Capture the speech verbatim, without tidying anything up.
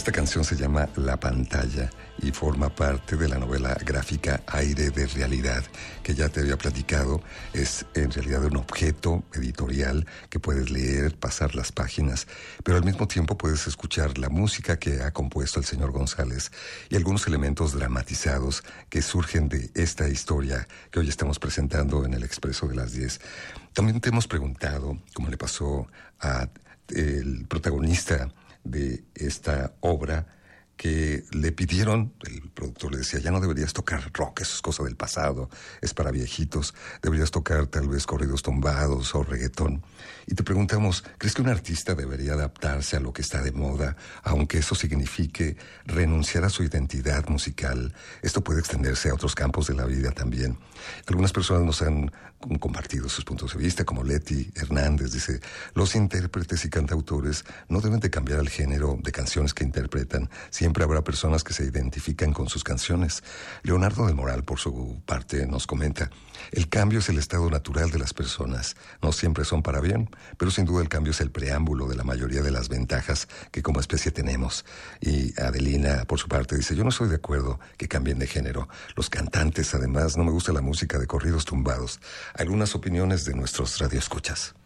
Esta canción se llama La Pantalla y forma parte de la novela gráfica Aire de Realidad, que ya te había platicado. Es en realidad un objeto editorial que puedes leer, pasar las páginas, pero al mismo tiempo puedes escuchar la música que ha compuesto el señor González y algunos elementos dramatizados que surgen de esta historia que hoy estamos presentando en el Expreso de las diez. También te hemos preguntado, como le pasó a el protagonista de esta obra, que le pidieron, el productor le decía, ya no deberías tocar rock, eso es cosa del pasado, es para viejitos, deberías tocar tal vez corridos tumbados o reggaetón. Y te preguntamos, ¿crees que un artista debería adaptarse a lo que está de moda, aunque eso signifique renunciar a su identidad musical? Esto puede extenderse a otros campos de la vida también. Algunas personas nos han compartido sus puntos de vista, como Leti Hernández dice, los intérpretes y cantautores no deben de cambiar el género de canciones que interpretan. Siempre habrá personas que se identifican con sus canciones. Leonardo del Moral, por su parte, nos comenta, el cambio es el estado natural de las personas. No siempre son para bien, pero sin duda el cambio es el preámbulo de la mayoría de las ventajas que como especie tenemos. Y Adelina, por su parte, dice, yo no estoy de acuerdo que cambien de género. Los cantantes, además, no me gusta la música de corridos tumbados. Algunas opiniones de nuestros radioescuchas.